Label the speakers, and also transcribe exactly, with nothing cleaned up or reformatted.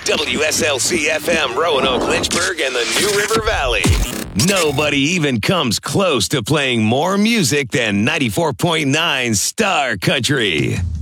Speaker 1: W S L C F M, Roanoke, Lynchburg, and the New River Valley. Nobody even comes close to playing more music than ninety-four point nine Star Country.